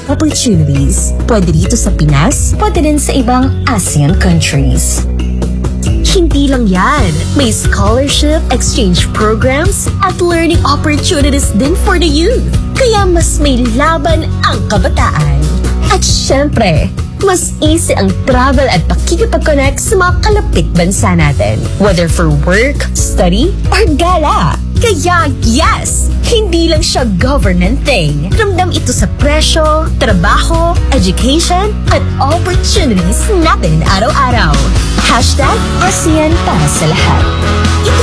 opportunities. Pwede dito sa Pinas, pwede din sa ibang ASEAN countries. Hindi lang yan. May scholarship, exchange programs, at learning opportunities din for the youth. Kaya mas may laban ang kabataan. At syempre, mas easy ang travel at pakikipag-connect sa mga kalapit bansa natin. Whether for work, study, or gala. Kaya yes, hindi lang siya government thing. Ramdam ito sa presyo, trabaho, education, at opportunities natin araw-araw. #ASEAN para sa lahat.